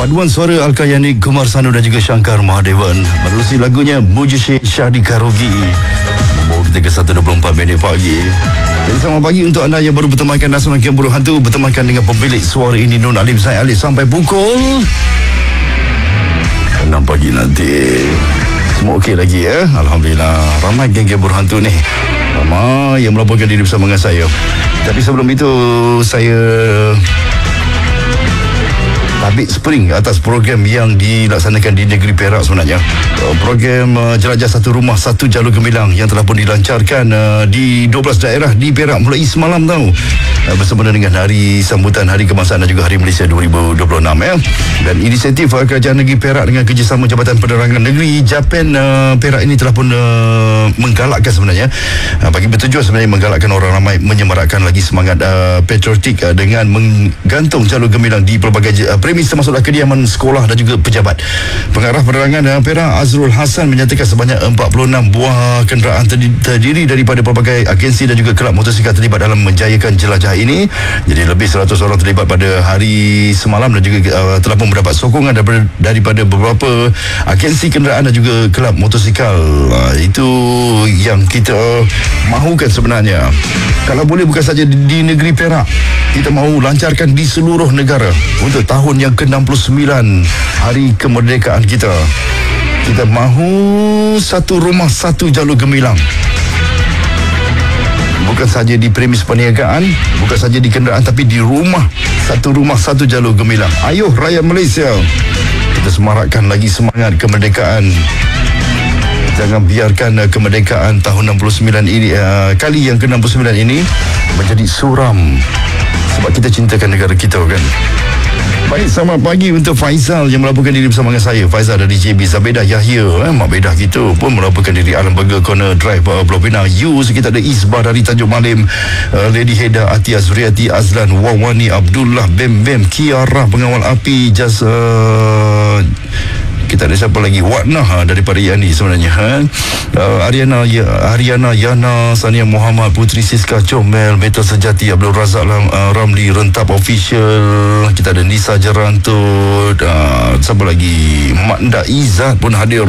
Paduan suara Al-Kayani, Kumar Sanu dan juga Shankar Mahadevan menerusi lagunya Mujizat Syahdi Karogi membawa kita ke 1.24 minit pagi. Jadi selamat pagi untuk anda yang baru bertemankan Nasional Game Burung Hantu, bertemankan dengan pemilik suara ini Nun Alim Zaid Ali sampai pukul 6 pagi nanti. Semua okey lagi ya? Alhamdulillah. Ramai geng-geng burung hantu ni, ramai yang melaporkan diri bersama dengan saya. Tapi sebelum itu saya tabik spring atas program yang dilaksanakan di negeri Perak sebenarnya. Program Jelajah Satu Rumah Satu Jalur Gemilang yang telah pun dilancarkan di 12 daerah di Perak mulai semalam tahu. Bersempena dengan hari sambutan Hari Kebangsaan dan juga Hari Malaysia 2026 ya. Dan inisiatif Kerajaan Negeri Perak dengan kerjasama Jabatan Penerangan Negeri Japan Perak ini telah pun menggalakkan sebenarnya, bagi bertujuan sebenarnya menggalakkan orang ramai menyemarakkan lagi semangat patriotik dengan menggantung jalur gemilang di pelbagai premis termasuklah kediaman sekolah dan juga pejabat. Pengarah penerangan Perak Azrul Hassan menyatakan sebanyak 46 buah kenderaan terdiri daripada pelbagai agensi dan juga kelab motosikal terlibat dalam menjayakan jelajah ini. Jadi lebih 100 orang terlibat pada hari semalam dan juga telah pun mendapat sokongan daripada beberapa agensi kenderaan dan juga kelab motosikal. Itu yang kita mahukan sebenarnya. Kalau boleh bukan saja di negeri Perak, kita mahu lancarkan di seluruh negara untuk tahun yang ke-69 Hari Kemerdekaan kita. Kita mahu satu rumah satu jalur gemilang. Bukan saja di premis perniagaan, bukan saja di kenderaan, tapi di rumah satu jalur gemilang. Ayuh rakyat Malaysia, kita semarakkan lagi semangat kemerdekaan. Jangan biarkan kemerdekaan tahun 69 ini, kali yang ke-69 ini menjadi suram. Sebab kita cintakan negara kita kan. Baik, selamat pagi untuk Faizal yang melaporkan diri bersama dengan saya. Faizal dari JB. Zabedah Yahya, Mak Bedah kita pun melaporkan diri Alam Burger Corner Drive Pulau Pinang. Kita ada Isbah dari Tanjung Malim, Lady Heda, Atia Zuriati, Azlan, Wawani, Abdullah, Bem Bem, Kiara Pengawal Api, kita ada siapa lagi? Watnah daripada Yani sebenarnya. Ariana Yana, Sania Muhammad, Putri Siska Comel, Meta Sejati, Abdul Razak Ramli, Rentap Official. Kita ada Nisa Jerantut, siapa lagi? Makda Izzat pun hadir.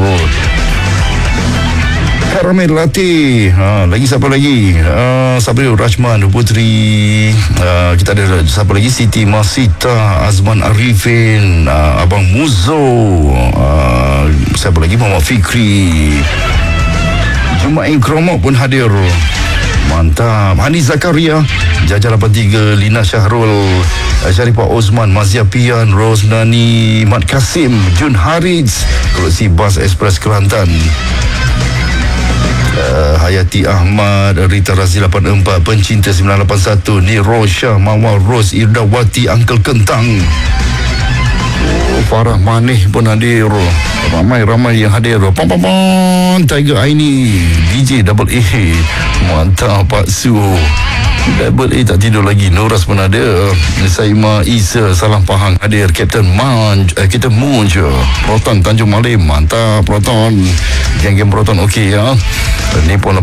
Karamel Latih, lagi siapa lagi? Sabril Rajman, Putri, kita ada siapa lagi? Siti Masita, Azman Arifin, Abang Muzo, siapa lagi? Muhammad Fikri, Jumain Kromok pun hadir. Mantap. Hani Zakaria, Jaja 83, Lina Syahrul, Syarifah Osman, Mazia Pian, Rosnani, Mat Kasim, Jun Harits, Kerusi Bas Express Kelantan, Hayati Ahmad, Rita Razi 84, Pencinta 981, Nirosha, Mama Ros, Irdawati, Uncle Kentang, Farah Manih pun hadir. Ramai yang hadir. Tiger Aini, DJ Double A, mantap Pak Su, Double A tak tidur lagi. Noras pun ada. Saima Isa, Salam Pahang hadir. Captain Munj, Proton Tanjung Malim, mantap Proton. Geng-geng Proton okey ya. Nippon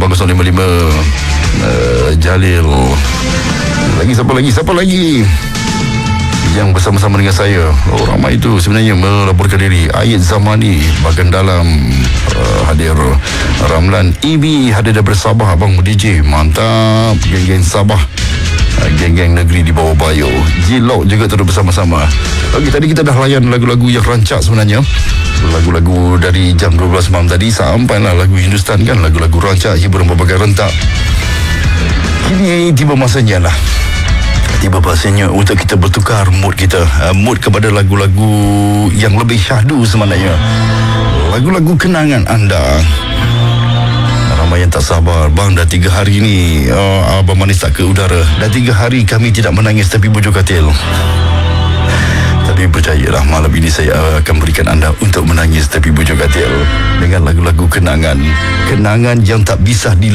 8055, Jalil. Siapa lagi yang bersama-sama dengan saya? Ramai itu sebenarnya melaporkan diri. Ayat Zamani, Bagan Dalam, hadir. Ramlan Ibi hadir daripada Sabah, Abang DJ, mantap. Geng-geng Sabah, geng-geng negeri di bawah Bayo, Jilok juga terus bersama-sama. Okey, tadi kita dah layan lagu-lagu yang rancak sebenarnya. Lagu-lagu dari jam 12 malam tadi sampailah lagu Hindustan kan, lagu-lagu rancak, hiburan berbagai rentak. Kini tiba masanya untuk kita bertukar mood kita, mood kepada lagu-lagu yang lebih syahdu sebenarnya. Lagu-lagu kenangan anda. Ramai yang tak sabar, bang, dah 3 hari ni Abang Manis tak ke udara. Dah 3 hari kami tidak menangis tepi bujur katil. Tapi percayalah, malam ini saya akan berikan anda untuk menangis tepi bujur katil dengan lagu-lagu kenangan yang tak bisa